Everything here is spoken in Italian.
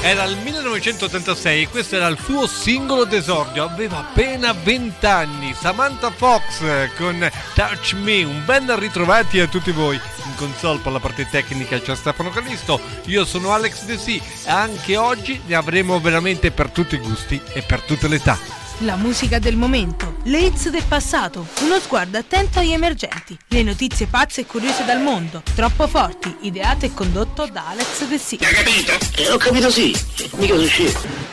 Era il 1986 e questo era il suo singolo d'esordio, aveva appena 20 anni. Samantha Fox con Touch Me. Un ben ritrovati a tutti voi. In console per la parte tecnica c'è Stefano Callisto, io sono Alex De Sì e anche oggi ne avremo veramente per tutti i gusti e per tutte le età. La musica del momento, le hits del passato, uno sguardo attento agli emergenti, le notizie pazze e curiose dal mondo, troppo forti, ideato e condotto da Alex De Sì. Hai capito? Ho capito, sì, mica sono scemo.